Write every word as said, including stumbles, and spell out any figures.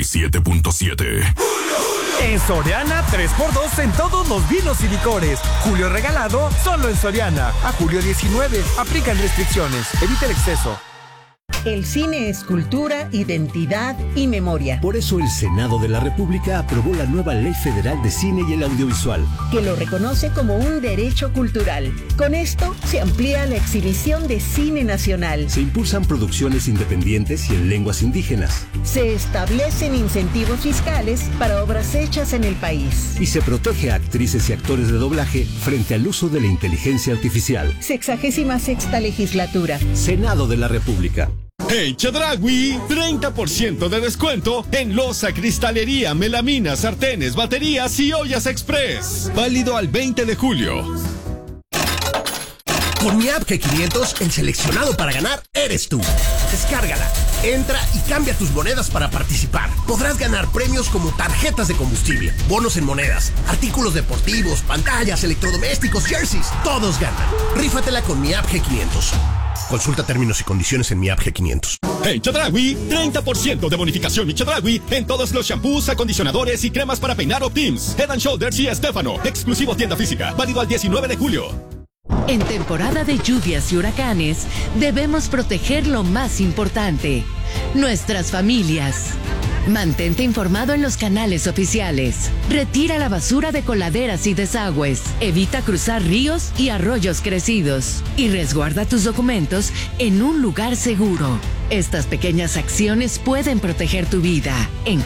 siete punto siete. En Soriana, tres por dos en todos los vinos y licores. Julio regalado, solo en Soriana. A julio diecinueve. Aplican restricciones. Evita el exceso. El cine es cultura, identidad y memoria. Por eso el Senado de la República aprobó la nueva Ley Federal de Cine y el Audiovisual, que lo reconoce como un derecho cultural. Con esto se amplía la exhibición de cine nacional. Se impulsan producciones independientes y en lenguas indígenas. Se establecen incentivos fiscales para obras hechas en el país. Y se protege a actrices y actores de doblaje frente al uso de la inteligencia artificial. Sexagésima sexta legislatura. Senado de la República. En Chedraui, treinta por ciento de descuento en loza, cristalería, melamina, sartenes, baterías y ollas express. Válido al veinte de julio. Con mi app G quinientos, el seleccionado para ganar eres tú. Descárgala, entra y cambia tus monedas para participar. Podrás ganar premios como tarjetas de combustible, bonos en monedas, artículos deportivos, pantallas, electrodomésticos, jerseys. Todos ganan. Rífatela con mi app G quinientos. Consulta términos y condiciones en mi app G quinientos. En Chedraui, treinta por ciento de bonificación y Chedraui en todos los shampoos, acondicionadores y cremas para peinar Optims, Head and Shoulders y Estefano. Exclusivo tienda física. Válido al diecinueve de julio. En temporada de lluvias y huracanes, debemos proteger lo más importante: nuestras familias. Mantente informado en los canales oficiales. Retira la basura de coladeras y desagües. Evita cruzar ríos y arroyos crecidos. Y resguarda tus documentos en un lugar seguro. Estas pequeñas acciones pueden proteger tu vida. En